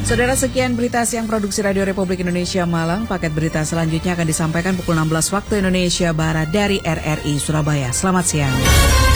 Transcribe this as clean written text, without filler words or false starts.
Saudara, sekian berita siang produksi Radio Republik Indonesia Malang. Paket berita selanjutnya akan disampaikan pukul 16 waktu Indonesia Barat dari RRI Surabaya. Selamat siang.